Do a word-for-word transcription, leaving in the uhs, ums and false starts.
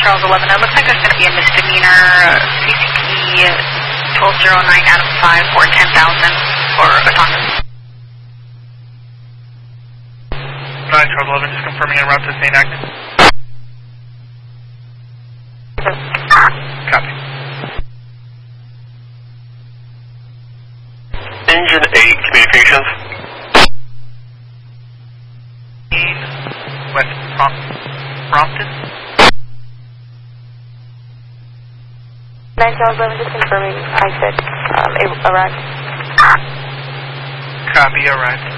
Charles eleven, it looks like there's going to be a misdemeanor C C P twelve oh nine Adam five for ten thousand for autonomous. nine Charles eleven, just confirming en route to Saint Agnes. Copy. Engine eight, communications. West Prom Brompton. nine Charles eleven, just confirming I said um, arrived. Copy, arrived.